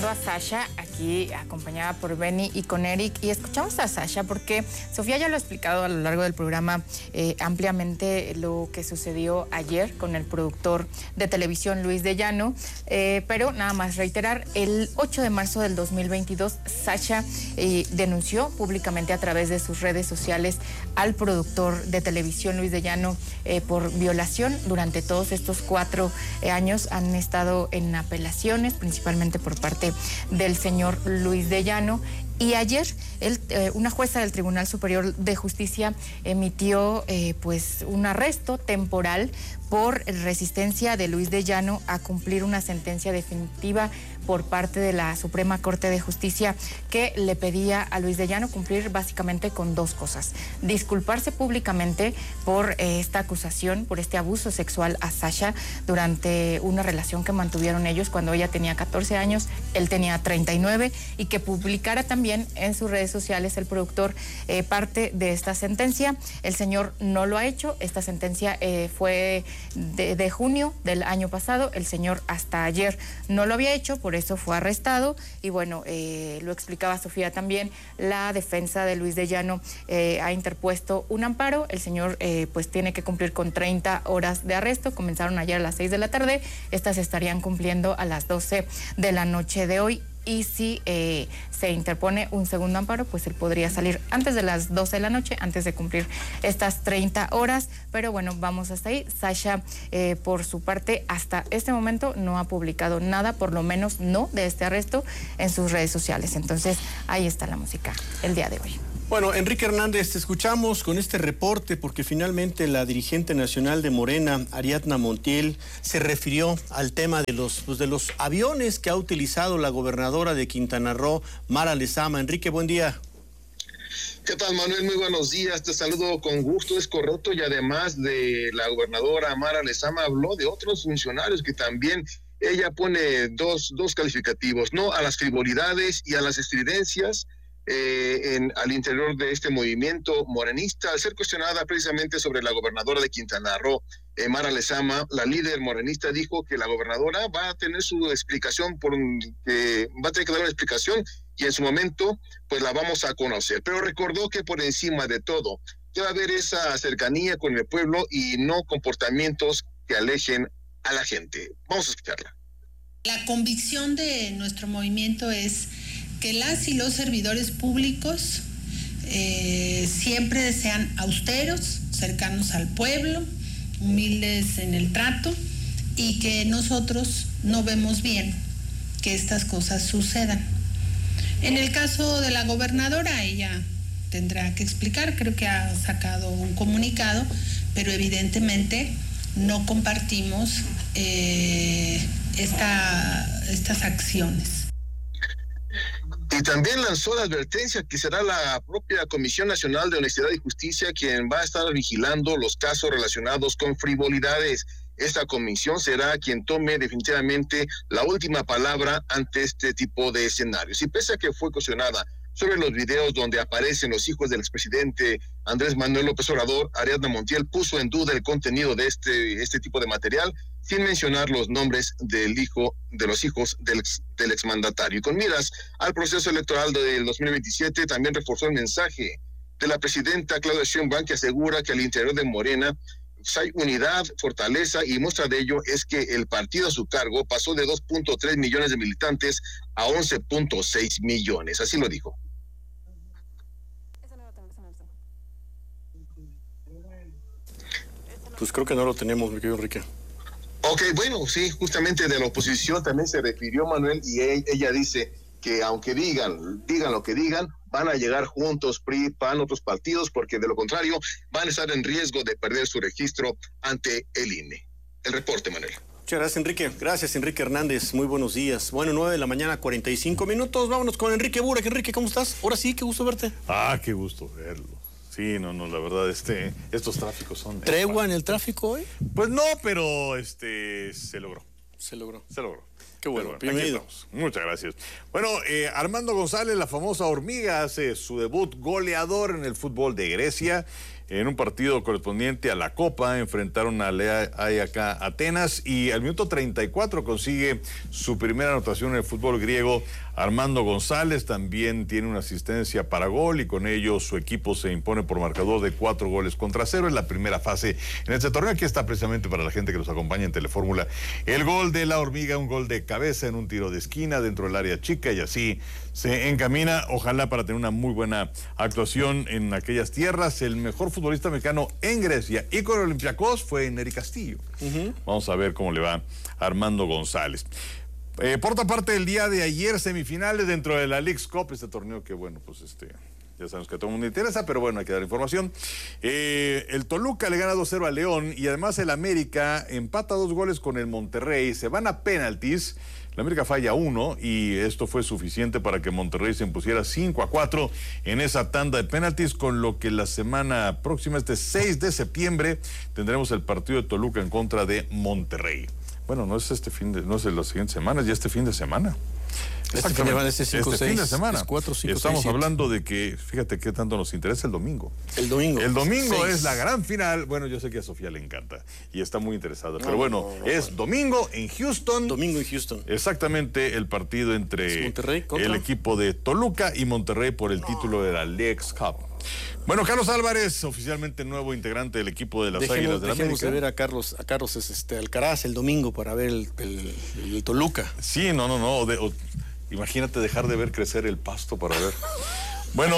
a Sasha, aquí acompañada por Benny y con Eric, y escuchamos a Sasha porque Sofía ya lo ha explicado a lo largo del programa ampliamente lo que sucedió ayer con el productor de televisión Luis de Llano, pero nada más reiterar, el 8 de marzo del 2022 Sasha denunció públicamente a través de sus redes sociales al productor de televisión Luis de Llano por violación. Durante todos estos 4 años han estado en apelaciones, principalmente por parte del señor Luis de Llano. Y ayer una jueza del Tribunal Superior de Justicia emitió pues un arresto temporal por resistencia de Luis de Llano a cumplir una sentencia definitiva por parte de la Suprema Corte de Justicia, que le pedía a Luis de Llano cumplir básicamente con 2 cosas: disculparse públicamente por esta acusación, por este abuso sexual a Sasha durante una relación que mantuvieron ellos cuando ella tenía 14 años, él tenía 39, y que publicara también en sus redes sociales el productor parte de esta sentencia. El señor no lo ha hecho. Esta sentencia fue de junio del año pasado. El señor hasta ayer no lo había hecho, por eso fue arrestado. Y bueno, lo explicaba Sofía también, la defensa de Luis de Llano ha interpuesto un amparo. El señor pues tiene que cumplir con 30 horas de arresto. Comenzaron ayer a las 6 de la tarde, estas estarían cumpliendo a las 12 de la noche de hoy. Y si se interpone un segundo amparo, pues él podría salir antes de las 12 de la noche, antes de cumplir estas 30 horas. Pero bueno, vamos hasta ahí. Sasha, por su parte, hasta este momento no ha publicado nada, por lo menos no de este arresto, en sus redes sociales. Entonces, ahí está la música el día de hoy. Bueno, Enrique Hernández, te escuchamos con este reporte porque finalmente la dirigente nacional de Morena, Ariadna Montiel, se refirió al tema de los aviones que ha utilizado la gobernadora de Quintana Roo, Mara Lezama. Enrique, buen día. ¿Qué tal, Manuel? Muy buenos días, te saludo con gusto, es correcto, y además de la gobernadora Mara Lezama, habló de otros funcionarios que también ella pone dos calificativos, ¿no? A las frivolidades y a las estridencias al interior de este movimiento morenista, al ser cuestionada precisamente sobre la gobernadora de Quintana Roo, Mara Lezama, la líder morenista, dijo que la gobernadora va a tener su explicación, va a tener que dar una explicación, y en su momento pues la vamos a conocer, pero recordó que por encima de todo debe haber esa cercanía con el pueblo y no comportamientos que alejen a la gente. Vamos a escucharla. La convicción de nuestro movimiento es que las y los servidores públicos siempre sean austeros, cercanos al pueblo, humildes en el trato, y que nosotros no vemos bien que estas cosas sucedan. En el caso de la gobernadora, ella tendrá que explicar, creo que ha sacado un comunicado, pero evidentemente no compartimos estas acciones. Y también lanzó la advertencia que será la propia Comisión Nacional de Honestidad y Justicia quien va a estar vigilando los casos relacionados con frivolidades. Esta comisión será quien tome definitivamente la última palabra ante este tipo de escenarios. Y pese a que fue cuestionada sobre los videos donde aparecen los hijos del expresidente Andrés Manuel López Obrador, Ariadna Montiel puso en duda el contenido de este tipo de material, sin mencionar los nombres de los hijos del exmandatario. Y con miras al proceso electoral del 2027, también reforzó el mensaje de la presidenta Claudia Sheinbaum, que asegura que al interior de Morena pues hay unidad, fortaleza, y muestra de ello es que el partido a su cargo pasó de 2.3 millones de militantes a 11.6 millones. Así lo dijo. Pues creo que no lo tenemos, mi querido Enrique. Ok, bueno, sí, justamente de la oposición también se refirió Manuel, y ella dice que aunque digan lo que digan, van a llegar juntos PRI, PAN, otros partidos, porque de lo contrario van a estar en riesgo de perder su registro ante el INE. El reporte, Manuel. Muchas gracias, Enrique. Gracias, Enrique Hernández. Muy buenos días. Bueno, 9 de la mañana, 45 minutos. Vámonos con Enrique Burak. Enrique, ¿cómo estás? Ahora sí, qué gusto verte. Ah, qué gusto verlo. Sí, no, la verdad, estos tráficos son... ¿Tregua en el tráfico hoy? Pues no, pero se logró. Se logró. Qué bueno, bienvenido. Muchas gracias. Bueno, Armando González, la famosa hormiga, hace su debut goleador en el fútbol de Grecia. en un partido correspondiente a la Copa, enfrentaron al AEK Atenas y al minuto 34 consigue su primera anotación en el fútbol griego. Armando González también tiene una asistencia para gol y con ello su equipo se impone por marcador de 4-0 en la primera fase en este torneo. Aquí está precisamente para la gente que nos acompaña en Telefórmula el gol de la Hormiga, un gol de cabeza en un tiro de esquina dentro del área chica, y así se encamina, ojalá, para tener una muy buena actuación en aquellas tierras. El mejor futbolista mexicano en Grecia y con Olympiacos fue Nery Castillo. Vamos a ver cómo le va a Armando González. Por otra parte, el día de ayer, semifinales dentro de la Leagues Cup, este torneo que, bueno, pues ya sabemos que a todo el mundo interesa, pero bueno, hay que dar información. El Toluca le gana 2-0 a León y además el América empata 2 goles con el Monterrey, se van a penaltis. La América falla 1 y esto fue suficiente para que Monterrey se impusiera 5-4 en esa tanda de penaltis, con lo que la semana próxima, este 6 de septiembre, tendremos el partido de Toluca en contra de Monterrey. Bueno, no es no es la siguiente semana, es ya este fin de semana. Este fin de semana. Es 4, 5, Estamos 6, hablando de que, fíjate qué tanto nos interesa el domingo. El domingo. El domingo es la gran final. Bueno, yo sé que a Sofía le encanta y está muy interesada. Pero bueno, es domingo en Houston. Domingo en Houston. Exactamente, el partido entre el equipo de Toluca y Monterrey por el título de la Leagues Cup. Bueno, Carlos Álvarez, oficialmente nuevo integrante del equipo de las Águilas del América. Dejemos de ver a Carlos Alcaraz el domingo para ver el Toluca. Sí, no. Imagínate dejar de ver crecer el pasto para ver. Bueno,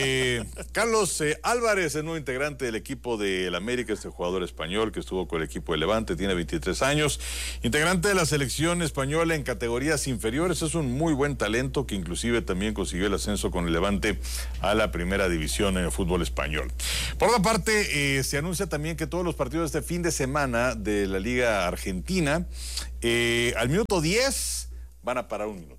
Carlos Álvarez, el nuevo integrante del equipo del América, este jugador español que estuvo con el equipo de Levante, tiene 23 años, integrante de la selección española en categorías inferiores, es un muy buen talento que inclusive también consiguió el ascenso con el Levante a la primera división en el fútbol español. Por otra parte, se anuncia también que todos los partidos de este fin de semana de la Liga Argentina, al minuto 10 van a parar un minuto.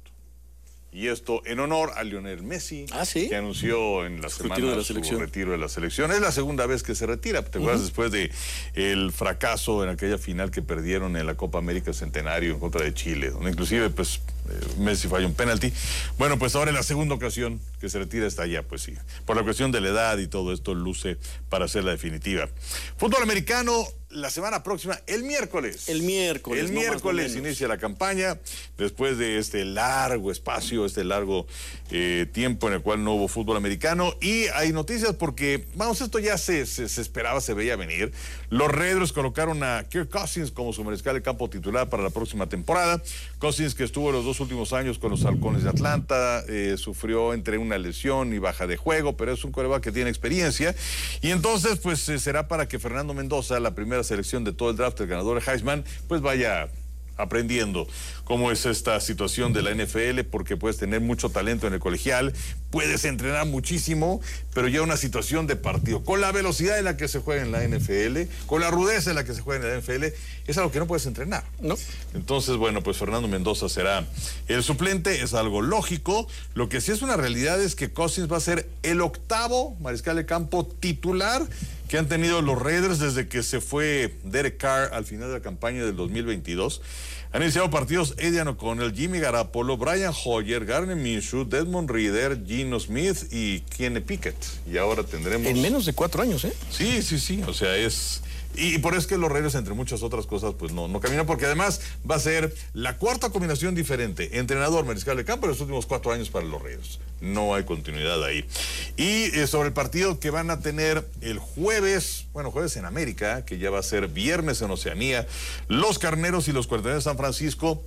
Y esto en honor a Lionel Messi, que anunció en la semana su retiro de la selección. Es la segunda vez que se retira. ¿Te acuerdas después de el fracaso en aquella final que perdieron en la Copa América Centenario en contra de Chile, donde inclusive pues Messi falló un penalti? Bueno, pues ahora en la segunda ocasión que se retira está allá, pues sí. Por la cuestión de la edad y todo esto luce para ser la definitiva. Fútbol americano, la semana próxima, el miércoles. El miércoles inicia la campaña, después de este largo espacio, este largo tiempo en el cual no hubo fútbol americano. Y hay noticias porque, vamos, esto ya se esperaba, se veía venir. Los Raiders colocaron a Kirk Cousins como su mariscal de campo titular para la próxima temporada. Cousins, que estuvo los 2 últimos años con los Halcones de Atlanta, sufrió entre una lesión y baja de juego, pero es un quarterback que tiene experiencia. Y entonces, pues será para que Fernando Mendoza, la primera selección de todo el draft, el ganador de Heisman, pues vaya aprendiendo cómo es esta situación de la NFL, porque puedes tener mucho talento en el colegial, puedes entrenar muchísimo, pero ya una situación de partido, con la velocidad en la que se juega en la NFL, con la rudeza en la que se juega en la NFL, es algo que no puedes entrenar. No. Entonces, bueno, pues Fernando Mendoza será el suplente, es algo lógico. Lo que sí es una realidad es que Cousins va a ser el 8º mariscal de campo titular que han tenido los Raiders desde que se fue Derek Carr al final de la campaña del 2022. Han iniciado partidos Aidan O'Connell, Jimmy Garoppolo, Brian Hoyer, Gardner Minshew, Desmond Ridder, Geno Smith y Kenny Pickett. Y ahora tendremos... En menos de 4 años, ¿eh? Sí. O sea, es... Y por eso es que los Raiders, entre muchas otras cosas, pues no caminan, porque además va a ser la 4ª combinación diferente. Entrenador, mariscal de campo en los últimos 4 años para los Raiders. No hay continuidad ahí. Y sobre el partido que van a tener el jueves en América, que ya va a ser viernes en Oceanía, los Carneros y los 49 de San Francisco.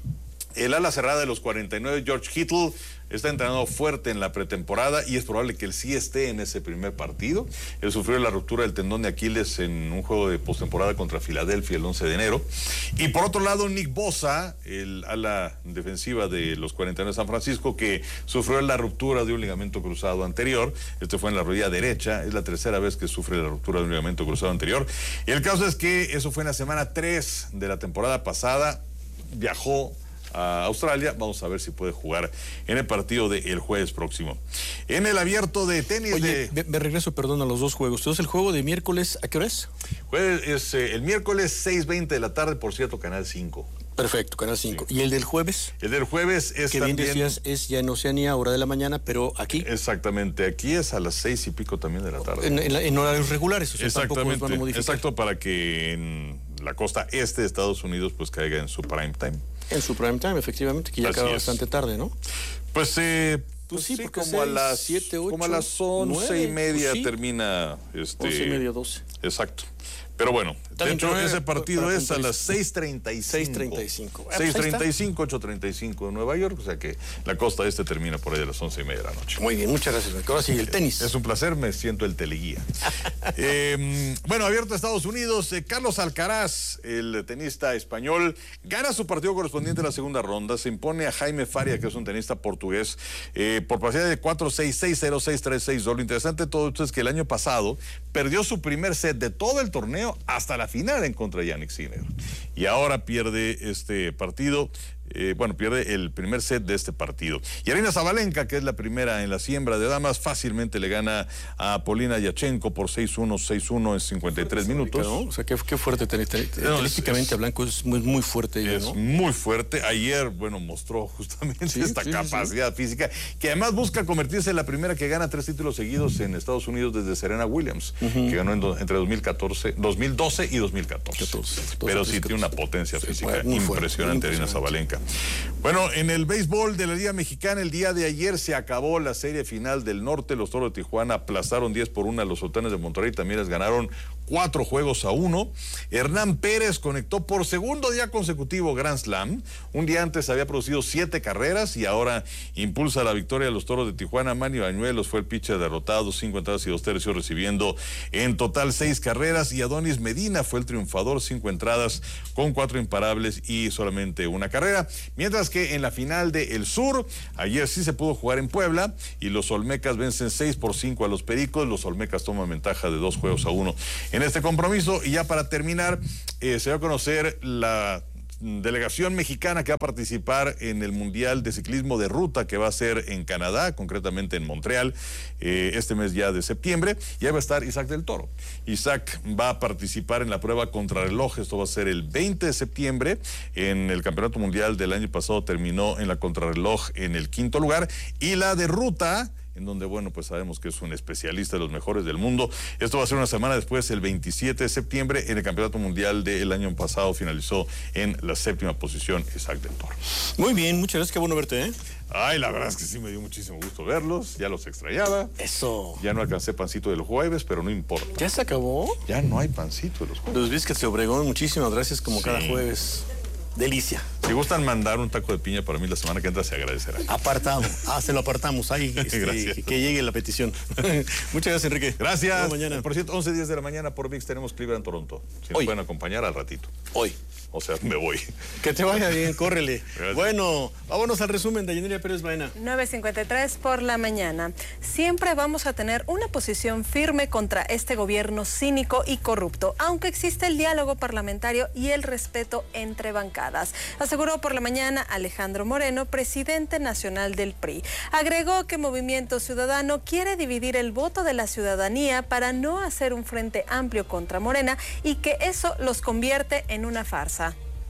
El ala cerrada de los 49, George Kittle, está entrenando fuerte en la pretemporada y es probable que él sí esté en ese primer partido. Él sufrió la ruptura del tendón de Aquiles en un juego de postemporada contra Filadelfia el 11 de enero. Y por otro lado, Nick Bosa, el ala defensiva de los 49 de San Francisco, que sufrió la ruptura de un ligamento cruzado anterior. Este fue en la rodilla derecha. Es la 3ª vez que sufre la ruptura de un ligamento cruzado anterior. Y el caso es que eso fue en la semana 3 de la temporada pasada. Viajó a Australia. Vamos a ver si puede jugar en el partido del jueves próximo. En el abierto de tenis... Oye, me regreso, perdón, a los 2 juegos. Entonces, ¿el juego de miércoles a qué hora es? Jueves es el miércoles 6:20 de la tarde, por cierto, Canal 5. Perfecto, Canal 5. ¿Y el del jueves? El del jueves es que también... bien decías, es ya en Oceanía, hora de la mañana, pero aquí... Exactamente, aquí es a las 6 y pico también de la tarde. En horarios regulares, o sea, tampoco los Exactamente, van a modificar. exacto, para que en la costa este de Estados Unidos pues caiga en su prime time. En su prime time, efectivamente, que ya acaba bastante tarde, ¿no? Pues sí, porque como a las 7, 8, como a las 11:30 pues sí. termina. 11:30, 12. Exacto. Pero bueno, de hecho ese partido es a las 6:35. 6:35, 8:35 de Nueva York, o sea que la costa este termina por ahí a las 11:30 de la noche. Muy bien, muchas gracias. Ahora sí, el tenis. Es un placer, me siento el teleguía. Bueno, abierto a Estados Unidos, Carlos Alcaraz, el tenista español, gana su partido correspondiente a la segunda ronda, se impone a Jaime Faria, que es un tenista portugués, por partida de 4-6, 6-0, 6-3, 6-2. Lo interesante de todo esto es que el año pasado perdió su primer set de todo el torneo hasta la final en contra de Jannik Sinner. Y ahora pierde este partido, pierde el primer set de este partido. Y Aryna Sabalenka, que es la primera en la siembra de damas, fácilmente le gana a Polina Yachenko por 6-1, 6-1 en 53 minutos. ¿No? O sea, qué fuerte tenísticamente Blanco es muy fuerte ella, ¿no? Es muy fuerte. Ayer, mostró justamente esta capacidad física, que además busca convertirse en la primera que gana 3 títulos seguidos en Estados Unidos desde Serena Williams, que ganó entre 2012 y 2014. Pero sí tiene una potencia física impresionante Aryna Sabalenka. Bueno, en el béisbol de la Liga Mexicana, el día de ayer se acabó la serie final del norte. Los Toros de Tijuana aplastaron 10-1 a los Sultanes de Monterrey. También les ganaron 4-1. Hernán Pérez conectó por segundo día consecutivo Grand Slam. Un día antes había producido 7 carreras y ahora impulsa la victoria de los Toros de Tijuana. Manny Bañuelos fue el pitcher derrotado, 5 entradas y 2 tercios, recibiendo en total 6 carreras. Y Adonis Medina fue el triunfador, 5 entradas con 4 imparables y solamente 1 carrera. Mientras que en la final de El Sur, ayer sí se pudo jugar en Puebla y los Olmecas vencen 6-5 a los Pericos. Los Olmecas toman ventaja de 2-1 en este compromiso. Y ya para terminar, se va a conocer la delegación mexicana que va a participar en el Mundial de Ciclismo de Ruta que va a ser en Canadá, concretamente en Montreal, este mes ya de septiembre. Y ahí va a estar Isaac del Toro. Isaac va a participar en la prueba contrarreloj. Esto va a ser el 20 de septiembre. En el Campeonato Mundial del año pasado terminó en la contrarreloj en el 5º lugar. Y la de ruta, en donde, pues sabemos que es un especialista de los mejores del mundo. Esto va a ser una semana después, el 27 de septiembre, en el Campeonato Mundial del año pasado, finalizó en la 7ª posición Isaac del Toro. Muy bien, muchas gracias, qué bueno verte, ¿eh? Ay, la verdad es que sí me dio muchísimo gusto verlos, ya los extrañaba. Eso. Ya no alcancé pancito del jueves, pero no importa. ¿Ya se acabó? Ya no hay pancito de los jueves. Los Vizcas de Obregón, muchísimas gracias como cada jueves. Delicia. Si gustan mandar un taco de piña para mí la semana que entra, se agradecerá. Apartado. Se lo apartamos. Ahí, que llegue la petición. Muchas gracias, Enrique. Gracias. Hasta mañana. Por cierto, 11:10 de la mañana por ViX tenemos Cleveland, Toronto. Si nos pueden acompañar al ratito. Hoy. O sea, me voy. Que te vaya bien, córrele. Gracias. Bueno, vámonos al resumen de Yanira Pérez Baena. 9:53 por la mañana. Siempre vamos a tener una posición firme contra este gobierno cínico y corrupto, aunque existe el diálogo parlamentario y el respeto entre bancadas, aseguró por la mañana Alejandro Moreno, presidente nacional del PRI. Agregó que Movimiento Ciudadano quiere dividir el voto de la ciudadanía para no hacer un frente amplio contra Morena y que eso los convierte en una farsa.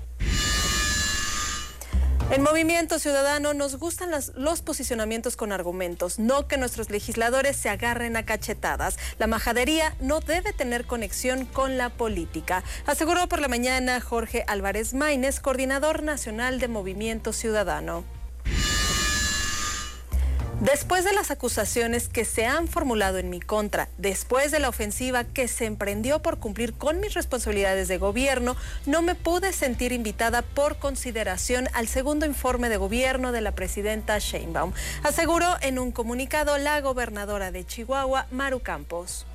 En Movimiento Ciudadano nos gustan los posicionamientos con argumentos, no que nuestros legisladores se agarren a cachetadas. La majadería no debe tener conexión con la política, aseguró por la mañana Jorge Álvarez Maínez, coordinador nacional de Movimiento Ciudadano. Después de las acusaciones que se han formulado en mi contra, después de la ofensiva que se emprendió por cumplir con mis responsabilidades de gobierno, no me pude sentir invitada por consideración al segundo informe de gobierno de la presidenta Sheinbaum, aseguró en un comunicado la gobernadora de Chihuahua, Maru Campos.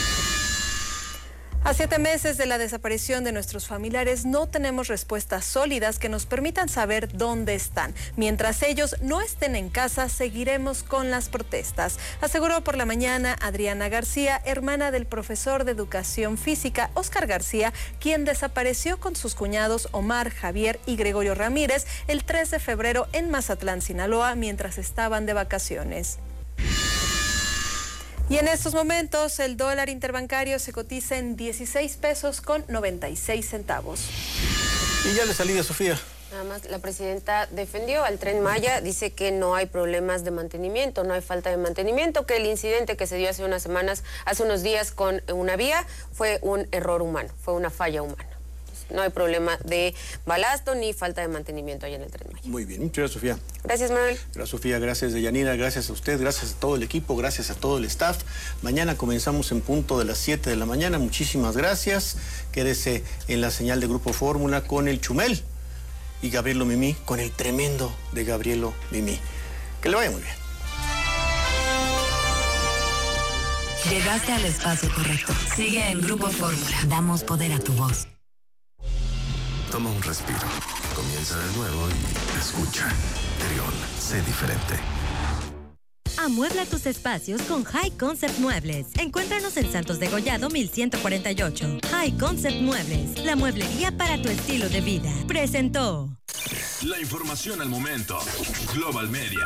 A 7 meses de la desaparición de nuestros familiares, no tenemos respuestas sólidas que nos permitan saber dónde están. Mientras ellos no estén en casa, seguiremos con las protestas, aseguró por la mañana Adriana García, hermana del profesor de educación física Óscar García, quien desapareció con sus cuñados Omar, Javier y Gregorio Ramírez el 3 de febrero en Mazatlán, Sinaloa, mientras estaban de vacaciones. Y en estos momentos el dólar interbancario se cotiza en 16 pesos con 96 centavos. Y ya le salí a Sofía. Nada más, la presidenta defendió al Tren Maya, dice que no hay problemas de mantenimiento, no hay falta de mantenimiento, que el incidente que se dio hace unos días con una vía fue un error humano, fue una falla humana. No hay problema de balasto ni falta de mantenimiento allá en el Tren Maya. Muy bien, muchas gracias, Sofía. Gracias, Manuel. Gracias, Sofía, gracias, Deyanira, gracias a usted, gracias a todo el equipo, gracias a todo el staff. Mañana comenzamos en punto de las 7 de la mañana, muchísimas gracias. Quédese en la señal de Grupo Fórmula con el Chumel y Gabrielo Mimí, con el tremendo de Gabrielo Mimí. Que le vaya muy bien. Llegaste al espacio correcto. Sigue en Grupo Fórmula. Damos poder a tu voz. Toma un respiro, comienza de nuevo y escucha. Trión, sé diferente. Amuebla tus espacios con High Concept Muebles. Encuéntranos en Santos Degollado 1148. High Concept Muebles, la mueblería para tu estilo de vida. Presentó. La información al momento. Global Media.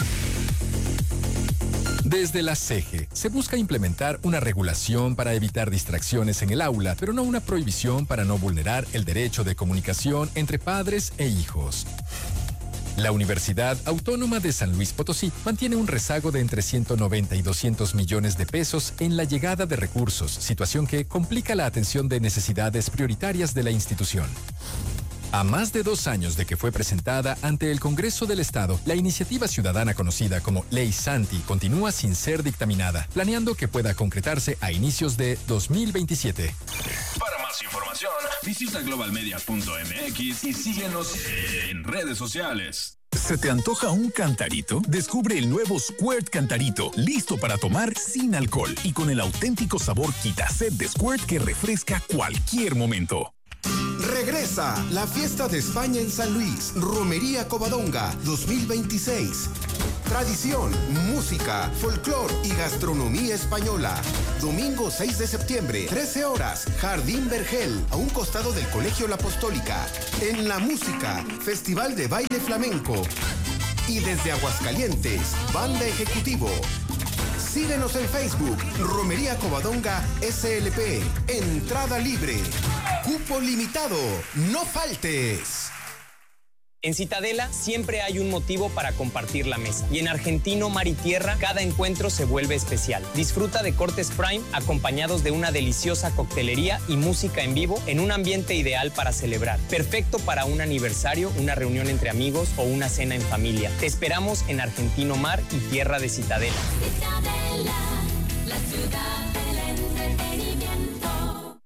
Desde la CEGE se busca implementar una regulación para evitar distracciones en el aula, pero no una prohibición para no vulnerar el derecho de comunicación entre padres e hijos. La Universidad Autónoma de San Luis Potosí mantiene un rezago de entre 190 y 200 millones de pesos en la llegada de recursos, situación que complica la atención de necesidades prioritarias de la institución. A más de 2 años de que fue presentada ante el Congreso del Estado, la iniciativa ciudadana conocida como Ley Santi continúa sin ser dictaminada, planeando que pueda concretarse a inicios de 2027. Para más información, visita globalmedia.mx y síguenos en redes sociales. ¿Se te antoja un cantarito? Descubre el nuevo Squirt Cantarito, listo para tomar sin alcohol y con el auténtico sabor Quitased de Squirt que refresca cualquier momento. Regresa la Fiesta de España en San Luis, Romería Covadonga 2026. Tradición, música, folclor y gastronomía española. Domingo 6 de septiembre, 13 horas, Jardín Vergel, a un costado del Colegio La Apostólica. En la música, Festival de Baile Flamenco. Y desde Aguascalientes, Banda Ejecutivo. Síguenos en Facebook, Romería Covadonga SLP. Entrada libre. Cupo limitado. No faltes. En Citadela siempre hay un motivo para compartir la mesa. Y en Argentino Mar y Tierra, cada encuentro se vuelve especial. Disfruta de cortes prime acompañados de una deliciosa coctelería y música en vivo en un ambiente ideal para celebrar. Perfecto para un aniversario, una reunión entre amigos o una cena en familia. Te esperamos en Argentino Mar y Tierra de Citadela. Citadela, la ciudad del entretenimiento.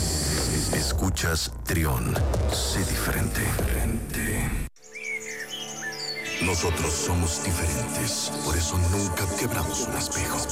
Escuchas Trión, sé diferente. Nosotros somos diferentes, por eso nunca quebramos un espejo.